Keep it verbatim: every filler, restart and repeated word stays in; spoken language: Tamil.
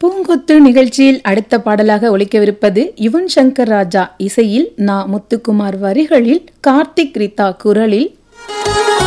பூங்கொத்து நிகழ்ச்சியில் அடுத்த பாடலாக ஒலிக்கவிருப்பது யுவன் சங்கர் ராஜா இசையில் நா முத்துக்குமார் வரிகளில் கார்த்திக் ரிதா குரலில்